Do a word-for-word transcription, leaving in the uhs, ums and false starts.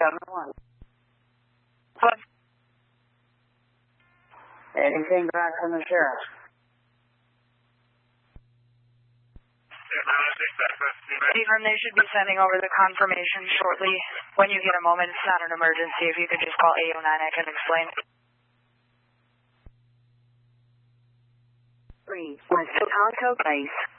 seven one. What? Anything back from the sheriff? Ephraim, they should be sending over the confirmation shortly. When you get a moment, it's not an emergency. If you could just call eight oh nine, I can explain. Three West Tonto Place.